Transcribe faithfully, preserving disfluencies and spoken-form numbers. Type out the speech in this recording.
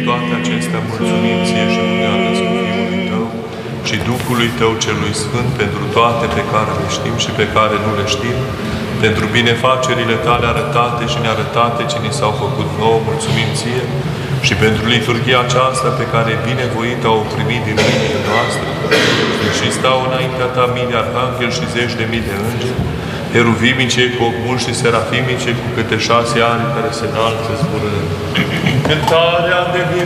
toate acestea mulțumim ție și Dumnezeu Fiului Tău și Duhului Tău celui Sfânt pentru toate pe care le știm și pe care nu le știm, pentru binefacerile Tale arătate și nearătate ce ni s-au făcut nouă, mulțumim ție, și pentru liturghia aceasta pe care binevoit au primit din mâinile noastre, și stau înaintea Ta mii de arhangheli și zeci de mii de îngeri, eruvimice, cogmuli și serafimice cu câte șase ani care se înalță zburând. Cântarea de